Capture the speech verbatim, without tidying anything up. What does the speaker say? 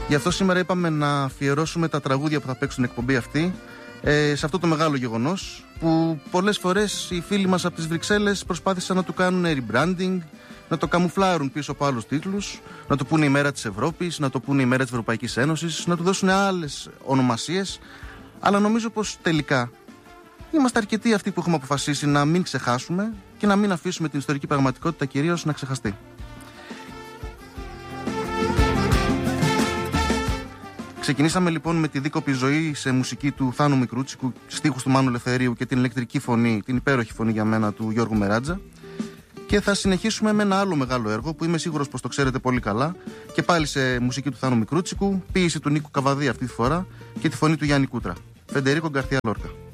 Γι' αυτό σήμερα είπαμε να αφιερώσουμε τα τραγούδια που θα παίξουν την εκπομπή αυτή ε, σε αυτό το μεγάλο γεγονός που πολλές φορές οι φίλοι μας από τις Βρυξέλλες προσπάθησαν να του κάνουν rebranding, να το καμουφλάρουν πίσω από άλλους τίτλους, να το πούνε η μέρα της Ευρώπης, να το πούνε η μέρα της Ευρωπαϊκής Ένωσης, να του δώσουν άλλες ονομασίες. Αλλά νομίζω πως τελικά είμαστε αρκετοί αυτοί που έχουμε αποφασίσει να μην ξεχάσουμε και να μην αφήσουμε την ιστορική πραγματικότητα κυρίως να ξεχαστεί. Ξεκινήσαμε λοιπόν με τη δίκοπη ζωή σε μουσική του Θάνου Μικρούτσικου, στίχους του Μάνου Ελευθερίου και την ηλεκτρική φωνή, την υπέροχη φωνή για μένα του Γιώργου Μεράτζα. Και θα συνεχίσουμε με ένα άλλο μεγάλο έργο που είμαι σίγουρος πως το ξέρετε πολύ καλά και πάλι σε μουσική του Θάνου Μικρούτσικου, ποίηση του Νίκου Καβαδί αυτή τη φορά και τη φωνή του Γιάννη Κούτρα. Φεντερίκο Γκαρθία Λόρκα.